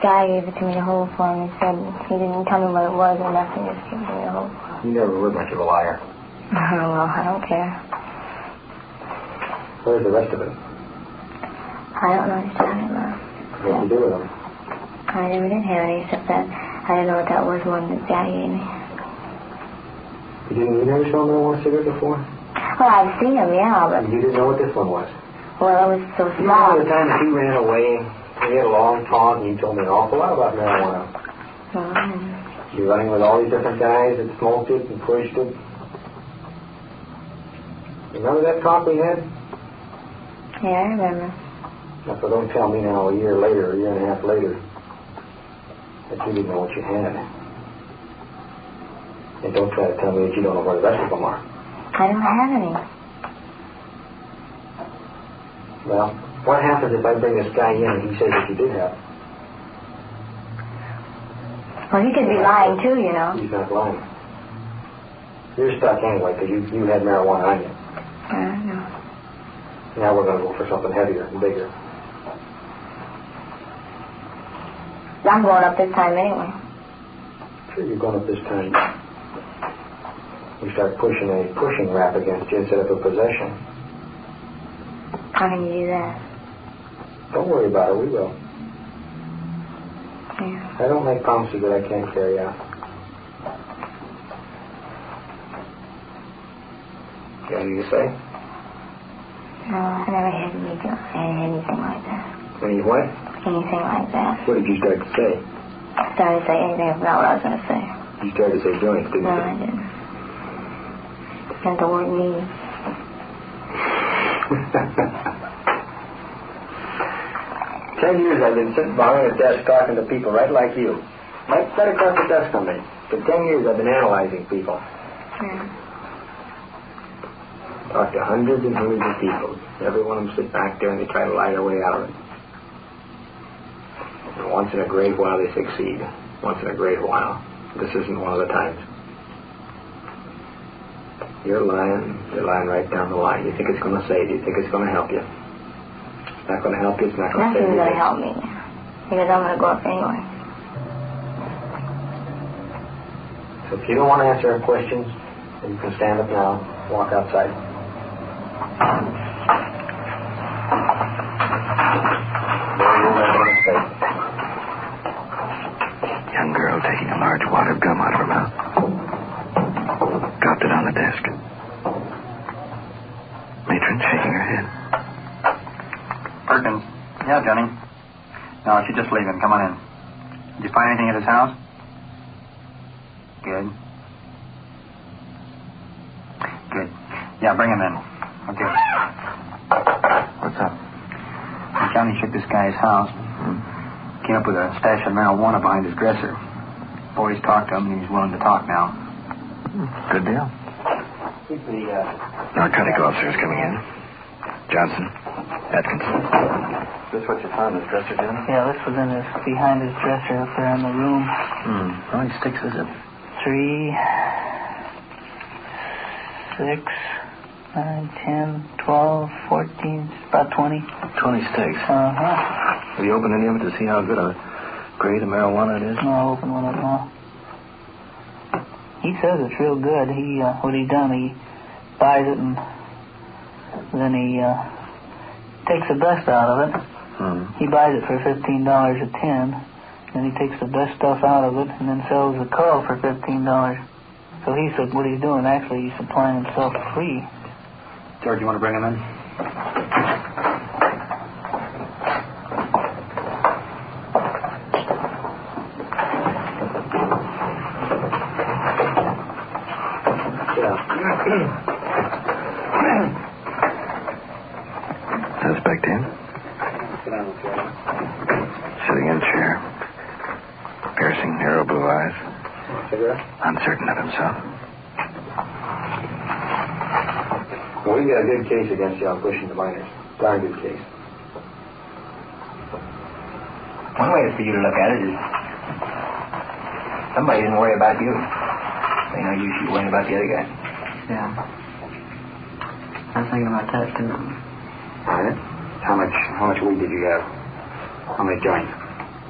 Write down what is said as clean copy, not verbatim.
guy gave it to me to hold for him. He said he didn't tell me what it was or nothing, just gave it to me to hold for. You never were much of a liar. Well, I don't care. Where's the rest of it? I don't know what you're talking about. What did you do with them? I never did have any, except that I didn't know what that was one that guy gave me. You never saw a marijuana cigarette before? Well, I've seen them, yeah, but... You didn't know what this one was? Well, it was so You small. remember the time that you ran away, we had a long talk, and you told me an awful lot about marijuana. You were running with all these different guys that smoked it and pushed it. Remember that talk we had? Yeah, I remember. Now, so don't tell me now a year and a half later, that you didn't know what you had. And don't try to tell me that you don't know where the rest of them are. I don't have any. Well, what happens if I bring this guy in and he says that you did have? Well, he could be lying too, you know. He's not lying. You're stuck anyway because you had marijuana on you. I know. Now we're going to go for something heavier and bigger. I'm going up this time anyway. Sure, you're going up this time. We start pushing a pushing rap against you instead of a possession. How can you do that? Don't worry about it. We will. Yeah. I don't make promises that I can't carry out. You got anything to say? No, I never had anything like that. Any what? Anything like that. What did you start to say? I started to say anything about what I was going to say. You started to say joints, didn't No, you? I didn't. And the word me. 10 years I've been sitting behind a desk talking to people right like you. Might sit across the desk from me. For 10 years I've been analyzing people. Yeah. Talked to hundreds and hundreds of people. Every one of them sit back there and they try to lie their way out of it. And once in a great while they succeed. Once in a great while. This isn't one of the times. You're lying right down the line. You think it's going to save you. You think it's going to help you. It's not going to help you. It's not going to save you. Nothing's going to help me. Because I'm going to go up anyway. So if you don't want to answer our questions, then you can stand up now. Walk outside. Young girl taking a large wad of gum out of her mouth. Dropped it on the desk. Matron shaking her head. Perkins. Yeah, Johnny. No, she's just leaving. Come on in. Did you find anything at his house? Good. Good. Yeah, bring him in. Okay. What's up? Johnny shook this guy's house. Came up with a stash of marijuana behind his dresser. Boys talked to him, and he's willing to talk now. Good deal. Narcotic officers coming in. Johnson. Atkinson. Is this what you found in his dresser, Johnny? Yeah, this was behind his dresser up there in the room. How many sticks is it? 3, 6, 9, 10, 12, 14, about 20. 20 sticks. Uh-huh. Have you opened any of it to see how good a grade of marijuana it is? No, I opened one of them all. He says it's real good. What he done, he buys it and then he takes the best out of it. He buys it for $15 a tin. Then he takes the best stuff out of it and then sells the curl for $15. So he said what he's doing, actually, he's supplying himself free. George, you want to bring him in? Suspect in. Sitting in chair. Piercing, narrow blue eyes. Uncertain of himself. Well, we got a good case against you on pushing the minors. Darn good case. One way for you to look at it is somebody didn't worry about you. They know you should worry about the other guy. Yeah. I was thinking about that, too. All right. How much weed did you have? How many joints?